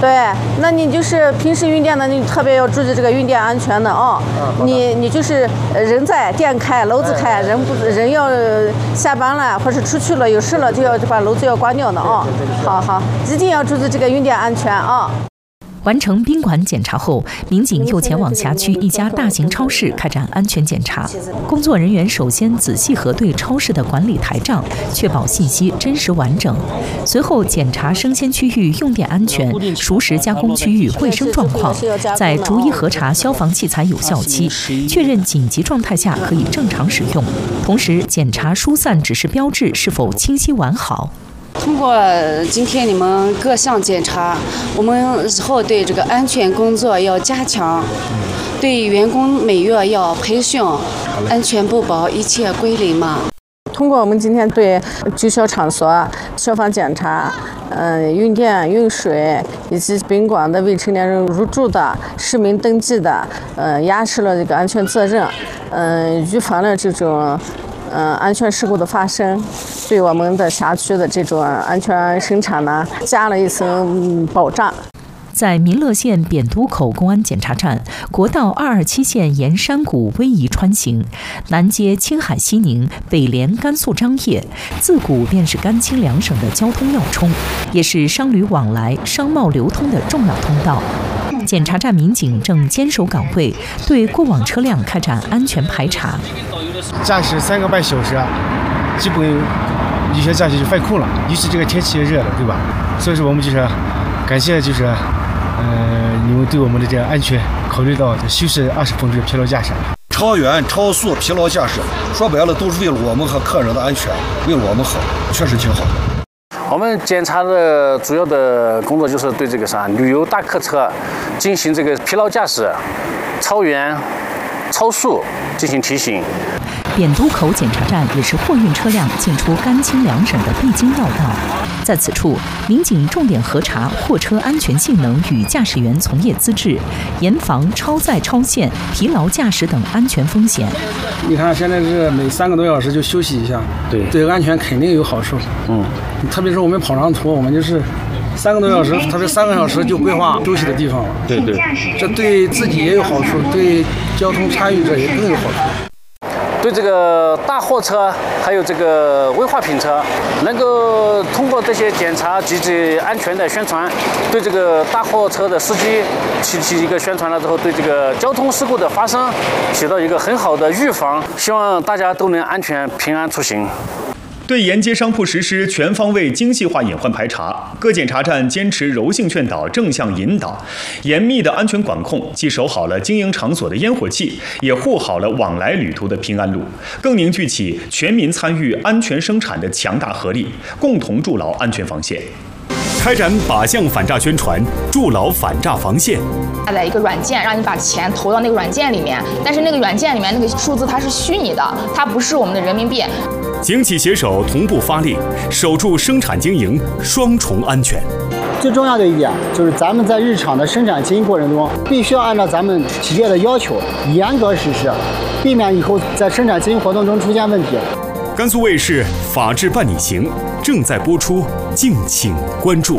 对，那你就是平时用电呢，你特别要注意这个用电安全的啊。你就是人在电开，楼子开，人要下班了或者出去了有事了，就要把楼子要关掉的啊。好，一定要注意这个用电安全啊。 完成宾馆检查后，民警又前往辖区一家大型超市开展安全检查。工作人员首先仔细核对超市的管理台账，确保信息真实完整。随后检查生鲜区域用电安全、熟食加工区域卫生状况，再逐一核查消防器材有效期，确认紧急状态下可以正常使用。同时检查疏散指示标志是否清晰完好。 通过今天你们各项检查，我们以后对这个安全工作要加强，对员工每月要培训，安全不保一切归零嘛。 通过我们今天对居消场所消防检查，用电、用水以及宾馆的未成年人入住的、实名登记的，压实了这个安全责任，预防了这种安全事故的发生，对我们的辖区的这种安全生产呢，加了一层保障。 在民乐县扁都口公安检查站，国道227线沿山谷逶迤穿行，南接青海西宁，北连甘肃张掖，自古便是甘青两省的交通要冲，也是商旅往来、商贸流通的重要通道。检查站民警正坚守岗位，对过往车辆开展安全排查。 驾驶3个半小时，基本有些驾驶就犯困了，尤其这个天气也热了，对吧？所以说我们就是感谢你们对我们的这个安全考虑到，休息20分钟疲劳驾驶。 超远、超速、疲劳驾驶，说白了都是为了我们和客人的安全，为了我们好，确实挺好的。 我们检查的主要的工作就是对这个旅游大客车进行这个疲劳驾驶、超远、超速进行提醒。 扁都口检查站也是货运车辆进出甘青两省的必经要道。在此处，民警重点核查货车安全性能与驾驶员从业资质，严防超载超限、疲劳驾驶等安全风险。 你看，现在是每3个多小时就休息一下，对安全肯定有好处。特别是我们跑长途，我们就是3个多小时，特别3个小时就规划休息的地方了。 对， 这对自己也有好处，对交通参与者也更有好处。 对这个大货车还有这个危化品车，能够通过这些检查及其安全的宣传，对这个大货车的司机起一个宣传了之后，对这个交通事故的发生起到一个很好的预防，希望大家都能安全平安出行。 对沿街商铺实施全方位精细化隐患排查，各检查站坚持柔性劝导、正向引导，严密的安全管控，既守好了经营场所的烟火气，也护好了往来旅途的平安路，更凝聚起全民参与安全生产的强大合力，共同筑牢安全防线。开展靶向反诈宣传，筑牢反诈防线。 下载一个软件，让你把钱投到那个软件里面，但是那个软件里面那个数字它是虚拟的，它不是我们的人民币。 警企携手同步发力，守住生产经营双重安全。 最重要的一点就是咱们在日常的生产经营过程中，必须要按照咱们企业的要求严格实施，避免以后在生产经营活动中出现问题。 甘肃卫视《法治伴你行》正在播出，敬请关注。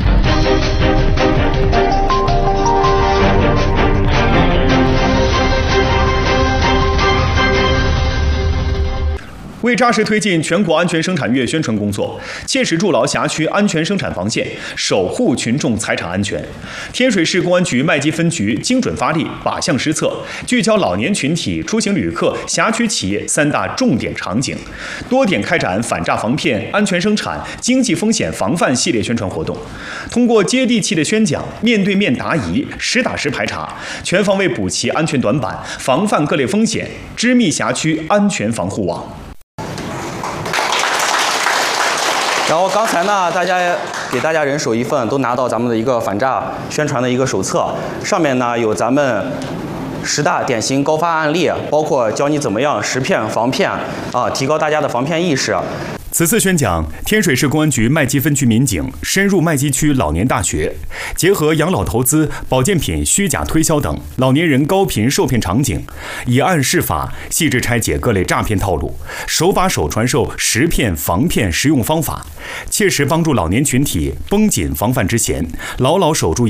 为扎实推进全国安全生产月宣传工作，切实筑牢辖区安全生产防线，守护群众财产安全，天水市公安局麦积分局精准发力，靶向施策，聚焦老年群体、出行旅客、辖区企业3大重点场景，多点开展反诈防骗、安全生产、经济风险防范系列宣传活动，通过接地气的宣讲、面对面答疑、实打实排查，全方位补齐安全短板，防范各类风险，织密辖区安全防护网。 然后刚才呢，给大家人手一份，都拿到咱们的一个反诈宣传的一个手册，上面呢有咱们10大典型高发案例，包括教你怎么样识骗防骗提高大家的防骗意识。 此次宣讲，天水市公安局麦积分局民警深入麦积区老年大学，结合养老投资、保健品虚假推销等老年人高频受骗场景，以案释法，细致拆解各类诈骗套路，手把手传授识骗防骗实用方法，切实帮助老年群体绷紧防范之弦，牢牢守住